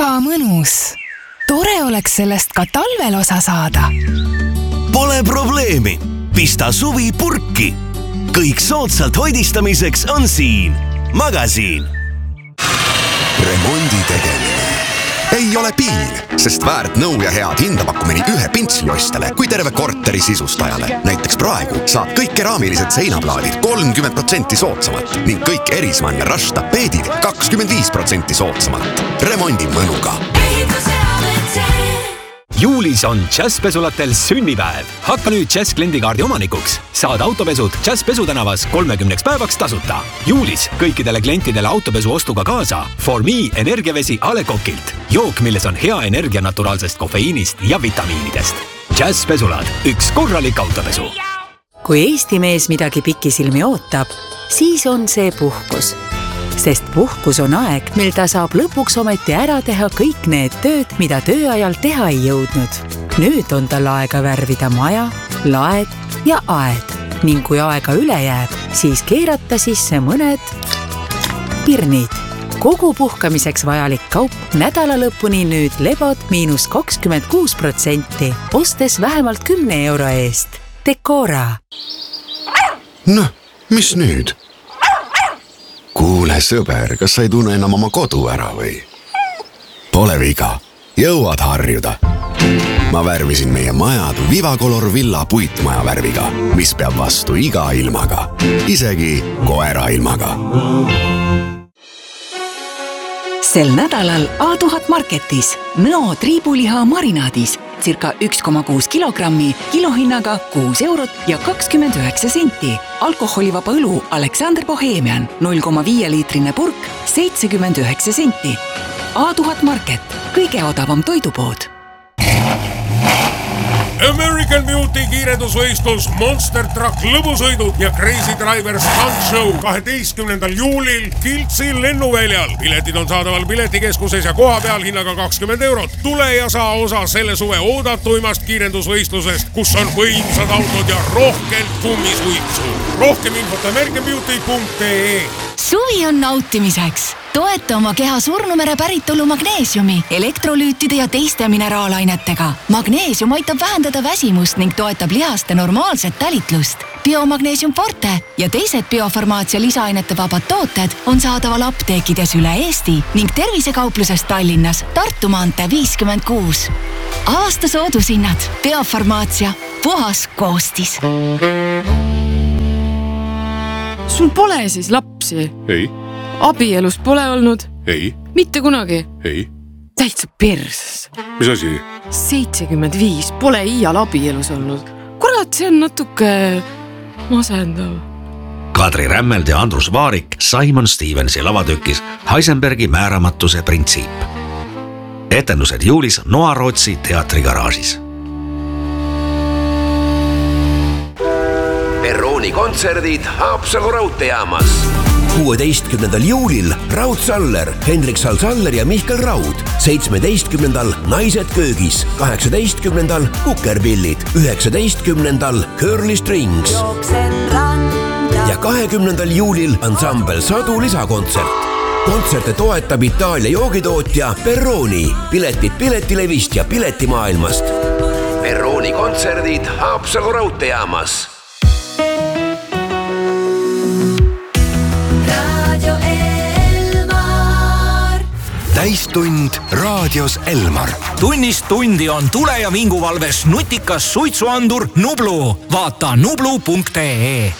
väga mõnus. Tore oleks sellest ka talvel osa saada. Pole probleemi. Pista suvi purki. Kõik soodsalt hoidistamiseks on siin. Magasiin. Remondi tegemine ei ole piin, sest väärt nõu ja head hinda pakkumini ühe pintsliostele kui terve korteri sisustajale. Näiteks praegu saab kõik keraamilised seinaplaadid 30% soodsamalt ning kõik Erismann ja Rush tapeedid 25% soodsamalt. Remondi mõnuga. Juulis on Jazzpesulatel sünnipäev. Hakka nüüd Jazz kliendikaardi omanikuks. Saad autopesud Jazzpesu tänavas 30 päevaks tasuta. Juulis kõikidele klientidele autopesu ostuga kaasa For Me energiavesi A. Le Coqilt. Jook, milles on hea energia naturaalsest kofeiinist ja vitamiinidest. Jazzpesulad, üks korralik autopesu. Kui Eesti mees midagi pikisilmi ootab, siis on see puhkus. Sest puhkus on aeg, mil ta saab lõpuks ometi ära teha kõik need tööd, mida tööajal teha ei jõudnud. Nüüd on tal aega värvida maja, laed ja aed. Ning kui aega üle jääb, siis keerata sisse mõned pirnid. Kogu puhkamiseks vajalik kaup nädala lõpuni nüüd lebod -26%, ostes vähemalt 10 euro eest. Decora. Noh, mis nüüd? Kuule sõber, kas sa ei tunne enam oma kodu ära või? Pole viga, jõuad harjuda. Ma värvisin meie majad Vivacolor Villa puitmaja värviga, mis peab vastu iga ilmaga, isegi koera ilmaga. Sel nädalal A1000 Marketis Nõo triibuliha marinaadis circa 1,6 kilogrammi kilohinnaga 6 eurot ja 29 senti. Alkoholivaba õlu Alexander Bohemian 0,5 liitrine purk 79 senti. A1000 Market, kõige odavam toidupood. American Beauty kiirendusvõistlus, Monster Truck lõbusõidud ja Crazy Driver Stunt Show 12. juulil Kiltsi lennuväljal. Piletid on saadaval piletikeskuses ja koha peal hinnaga 20 eurot. Tule ja saa osa selle suve oodatuimast kiirendusvõistlusest, kus on võimsad autod ja rohkelt kummisuitsu. Rohkem infot americanbeauty.ee. Suvi on nautimiseks. Toeta oma keha surnumere päritolu magneesiumi, elektrolüütide ja teiste mineraalainetega. Magneesium aitab vähendada väsimust ning toetab lihaste normaalset talitlust. Biomagneesium Forte ja teised biofarmaatsia lisaainete vabad tooted on saadaval apteekides üle Eesti ning tervisekaupluses Tallinnas, Tartu maantee 56. Aasta soodushinnad. Biofarmaatsia. Puhas koostis. Sul pole siis lapsi? Ei. Abielus pole olnud? Ei. Mitte kunagi? Ei. Täitsa perses. Mis asi? 75 pole iial abielus olnud. Kurat, see on natuke masendav. Kadri Rämmeld ja Andrus Vaarik Simon Stevensi lavatükis Heisenbergi määramatuse printsiip. Etendused juulis Noa-Rootsi teatrigaraažis. Perrooni kontserdid Haapsalu raudteejaamas. 16. juulil Raud Saller, Hendrik Salsaller ja Mihkel Raud. 17. Naised köögis. 18. Kukerpillid. 19. Curly Strings. Ja 20. juulil ansambel Sadu lisakontsert. Kontserte toetab Itaalia joogitootja Perrooni. Piletid Piletilevist ja Piletimaailmast. Perrooni kontserdid Haapsalu raudteejaamas. Täistund raadios Elmar. Tunnist tundi on tule- ja vinguvalves nutikas suitsuandur Nublu. Vaata nublu.ee.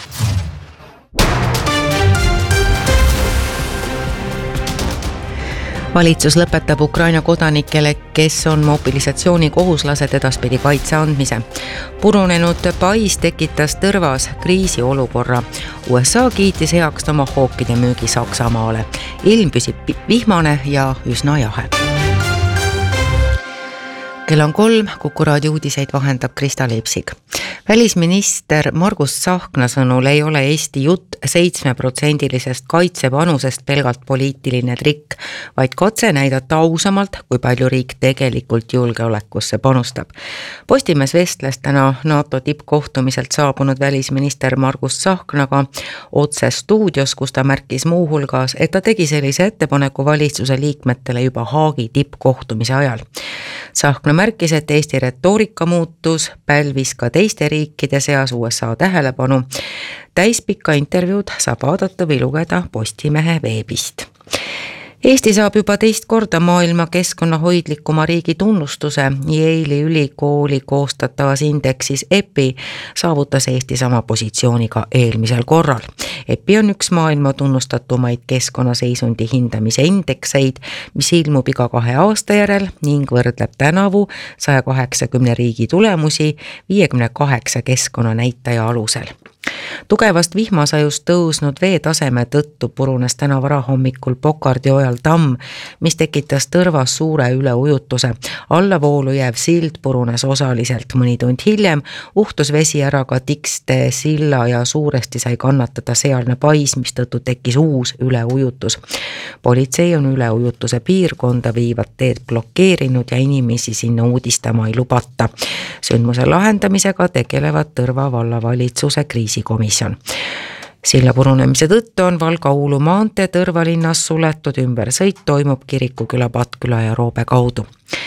Valitsus lõpetab Ukraina kodanikele, kes on mobilisatsioonikohuslased edaspidi kaitse andmise. Purunenud pais tekitas Tõrvas kriisiolukorra. USA kiitis heaks tomahookide müügi Saksamaale. Ilm püsib vihmane ja üsna jahe. Kell on 3, Kuku raadio uudiseid vahendab Krista Leipsig. Välisminister Margus Tsahkna sõnul ei ole Eesti jutt 7% kaitsepanusest pelgalt poliitiline trikk, vaid katse näidata ausamalt, kui palju riik tegelikult julgeolekusse panustab. Postimees vestles täna NATO tippkohtumiselt saabunud välisminister Margus Tsahknaga otse stuudios, kus ta märkis muuhulgas, et ta tegi sellise ettepaneku valitsuse liikmetele juba Haagi tippkohtumise ajal. Tsahkna märkis, et Eesti retoorika muutus, pälvis ka teiste riikide seas USA tähelepanu. Täispikka intervjuud saab vaadata või lugeda Postimehe veebist. Eesti saab juba teist korda maailma keskkonnahoidlikuma riigi tunnustuse. Yale'i ülikooli koostatavas indeksis EPI saavutas Eesti sama positsiooni ka eelmisel korral. EPI on üks maailma tunnustatumaid keskkonnaseisundi hindamise indekseid, mis ilmub iga 2 aasta järel ning võrdleb tänavu 180 riigi tulemusi 58 keskkonnanäitaja alusel. Tugevast vihmasajust tõusnud veetaseme tõttu purunes täna varahommikul Pokardi ojal tamm, mis tekitas tõrvas suure üleujutuse. Allavoolu jääv sild purunes osaliselt. Mõni tund hiljem uhtus vesi ära ka Tikste silla ja suuresti sai kannatada sealne pais, mis tõttu tekkis uus üleujutus. Politsei on üleujutuse piirkonda viivad teed blokeerinud ja inimesi sinna uudistama ei lubata. Sündmuse lahendamisega tegelevad Tõrva vallavalitsuse kriisikomisjon. Silla purunemise tõttu on Valga-Uulu maantee Tõrva linnas suletud, ümbersõit toimub Kirikuküla, Patküla ja Roobe kaudu.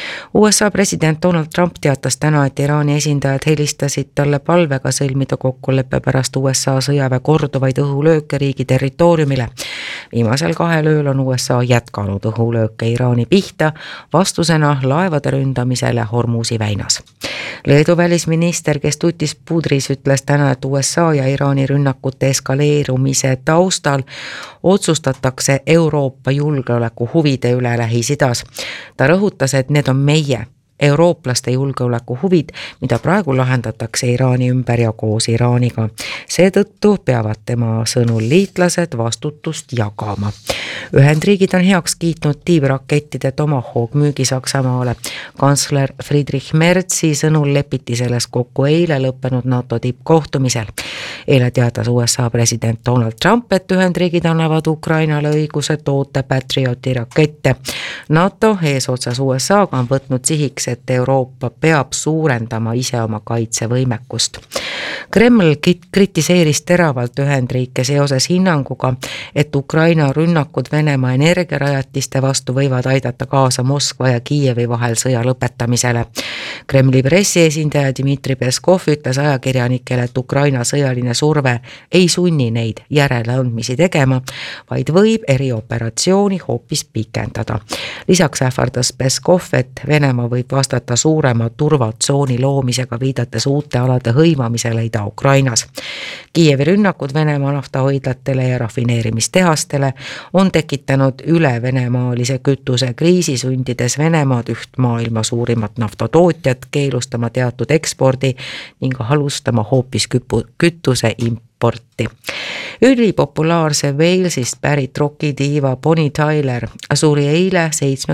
USA president Donald Trump teatas täna, et Iraani esindajad helistasid talle palvega sõlmida kokkuleppe pärast USA sõjaväe korduvaid õhulööke riigi territooriumile. Viimasel 2 ööl on USA jätkanud õhulööke Iraani pihta vastusena laevade ründamisele Hormuzi väinas. Leedu välisminister, kes tutis pudris, ütles täna, et USA ja Iraani rünnakute eskaleerumise taustal otsustatakse Euroopa julgeoleku huvide üle Lähis-Idas. Ta rõhutas, et need on meie eurooplaste julgeoleku huvid, mida praegu lahendatakse Iraani ümber ja koos Iraaniga. Seetõttu peavad tema sõnul liitlased vastutust jagama. Ühendriigid on heaks kiitnud tiivrakettide Tomahawk müügi Saksamaale. Kantsler Friedrich Merzi sõnul lepiti selles kokku eile lõppenud NATO tippkohtumisel. Eile teatas USA president Donald Trump, et Ühendriigid annavad Ukrainale õiguse toota Patrioti rakette. NATO eesotsas USA-ga on võtnud sihiks, et Euroopa peab suurendama ise oma kaitsevõimekust. Kreml kritiseeris teravalt Ühendriike seoses hinnanguga, et Ukraina rünnakud Venemaa energiarajatiste vastu võivad aidata kaasa Moskva ja Kiievi vahel sõja lõpetamisele. Kremli pressiesindaja Dmitri Peskov ütles ajakirjanikele, et Ukraina sõjaline surve ei sunni neid järeleandmisi tegema, vaid võib erioperatsiooni hoopis pikendada. Lisaks ähvardas Peskov, et Venemaa võib vastata suurema turvatsooni loomisega, viidates uute alade hõivamisele Ida-Ukrainas. Kiievi rünnakud Venemaa naftahoidlatele ja rafineerimistehastele on tekitanud üle venemaalise kütuse kriisi, sundides Venemaad, üht maailma suurimat naftatootjat, keelustama teatud ekspordi ning alustama hoopis kütuse importi. Ülipopulaarse Walesist pärit rokidiiva Bonnie Tyler suri eile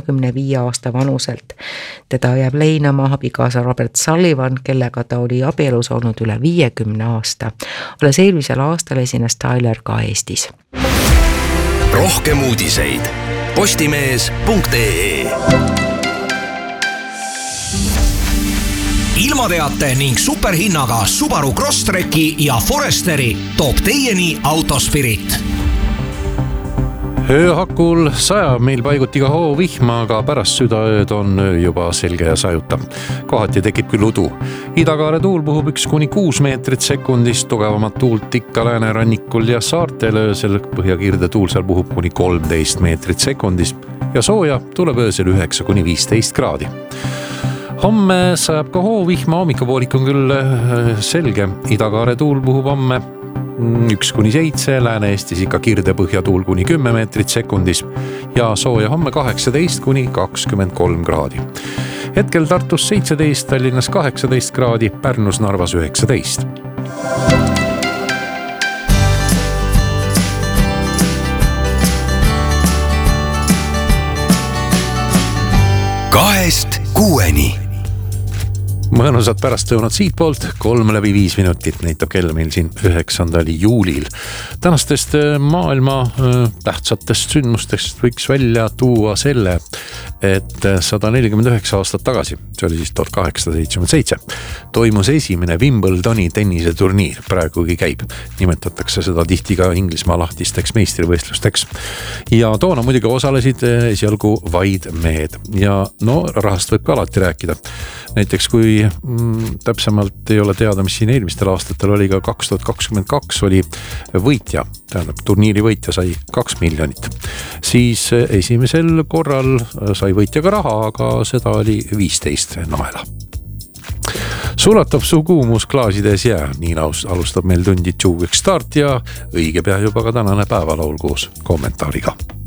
75 aasta vanuselt. Teda jääb leinama abikaasa Robert Sullivan, kellega ta oli abielus olnud üle 50 aasta. Alles eelmisel aastal esines Tyler ka Eestis. Rohkem uudiseid postimees.ee. Ilmateate ning superhinnaga Subaru Crosstreki ja Foresteri toob teieni Autospirit. Ööhakul sajab meil paiguti ka hoovihma, aga pärast südaööd on öö juba selge ja sajuta. Kohati tekib küll udu. Idakaare tuul puhub 1–6 meetrit sekundis, tugevamat tuult ikka läänerannikul ja saartel öösel, põhjakirde tuul seal puhub kuni 13 meetrit sekundis ja sooja tuleb öösel 9–15 kraadi. Homme sajab ka hoovihma, hommikupoolik on küll selge. Idakaare tuul puhub homme 1–7, Lääne-Eestis ikka kirde põhjatuul kuni 10 meetrit sekundis ja sooja homme 18–23 kraadi. Hetkel Tartus 17, Tallinnas 18 kraadi, Pärnus, Narvas 19. mõnusad pärastlõunad siitpoolt, 3:05 minutit näitab kell meil siin 9. juulil. Tänastest maailma tähtsatest sündmustest võiks välja tuua selle, et 149 aastat tagasi, see oli siis 1877, toimus esimene Wimbledoni tenniseturniir, praegugi käib. Nimetatakse seda tihti ka Inglismaa lahtisteks meistrivõistlusteks. Ja toona muidugi osalesid esialgu vaid mehed ja no rahast võib ka alati rääkida. Näiteks kui täpsemalt ei ole teada, mis siin eelmistel aastatel oli, ka 2022 oli võitja, tähendab turniiri võitja sai 2 miljonit. Siis esimesel korral sai võitja ka raha, aga seda oli 15 naela. Sulatab su kuumus klaasides jää, nii alustab meil tundi Tšuugiks start ja õige pea juba ka tänane päevalaul koos kommentaariga.